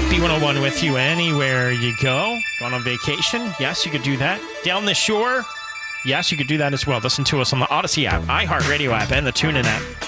B101 with you anywhere you go. Going on vacation? Yes, you could do that. Down the shore? Yes, you could do that as well. Listen to us on the Odyssey app, iHeartRadio app, and the TuneIn app.